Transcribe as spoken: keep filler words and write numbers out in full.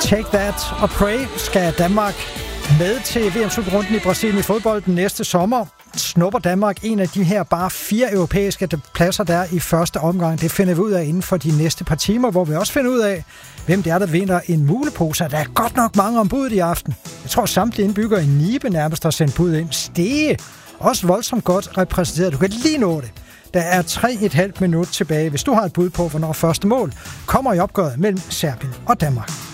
Take That og Pray skal Danmark med til V M-slutrunden i Brasilien i fodbold den næste sommer. Snupper Danmark en af de her bare fire europæiske pladser der i første omgang. Det finder vi ud af inden for de næste par timer, hvor vi også finder ud af, hvem det er, der vinder en mulepose. Der er godt nok mange ombud i aften. Jeg tror, samtlige indbyggere i Nibe nærmest har sendt bud ind. Stege, også voldsomt godt repræsenteret. Du kan lige nå det. Der er tre et halvt minut tilbage, hvis du har et bud på, hvornår første mål kommer i opgøret mellem Serbien og Danmark.